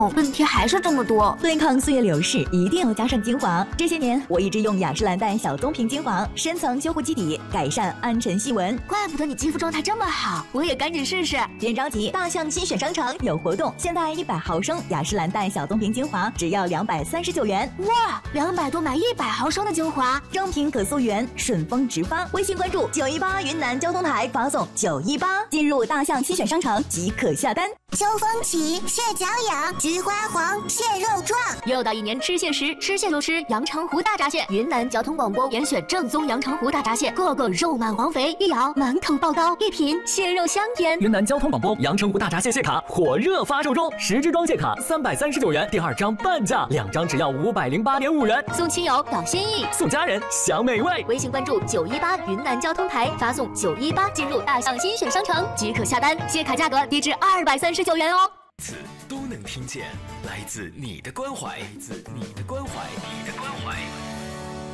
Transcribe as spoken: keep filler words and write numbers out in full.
问题还是这么多。 对抗岁月流逝，一定要加上精华。这些年，我一直用雅诗兰黛小棕瓶精华，深层修护基底，改善暗沉细纹。 怪不得你肌肤状态这么好，我也赶紧试试。 别着急，大象新选商城有活动，现在一百毫升雅诗兰黛小棕瓶精华只要两百三十九元。 哇，两百多买一百毫升的精华， 正品可溯源，顺丰直发。微信关注九一八云南交通台，发送九一八，进入大象新选商城即可下单。 秋风起，蟹脚痒，菊花黄，蟹肉壮。 又到一年吃蟹时，吃蟹就吃阳澄湖大闸蟹。云南交通广播严选正宗阳澄湖大闸蟹，个个肉满黄肥，一咬满口爆膏，一品蟹肉香甜。 云南交通广播阳澄湖大闸蟹蟹卡火热发售中，十支装蟹卡三百三十九元，第二张半价，两张只要五百零八点五元。 送亲友表心意， 送家人享美味。 微信关注九一八云南交通台，发送九一八进入大象新选商城即可下单，蟹卡价格低至二百三十九元哦。 此都能听见来自你的关怀，来自你的关怀，你的。